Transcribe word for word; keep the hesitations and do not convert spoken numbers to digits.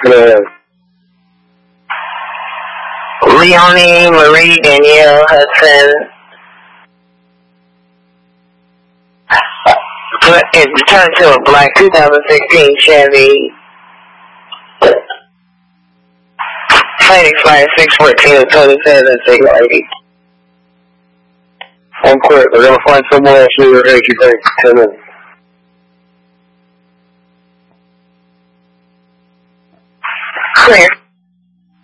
Yeah. Leonie Marie Danielle Hudson. It turned to a black two thousand sixteen Chevy. Phoenix Flight six fourteen twenty-seven six eighty. I'm quick. We're gonna find somewhere else near your age. You think ten minutes. Clear.